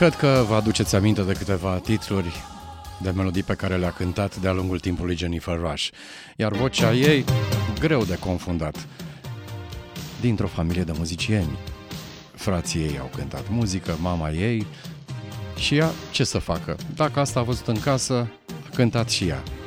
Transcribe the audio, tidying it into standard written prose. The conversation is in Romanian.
Cred că vă aduceți aminte de câteva titluri de melodii pe care le-a cântat de-a lungul timpului Jennifer Rush, iar vocea ei greu de confundat. Dintr-o familie de muzicieni, frații ei au cântat muzică, mama ei, și ea ce să facă? Dacă asta a văzut în casă, a cântat și ea.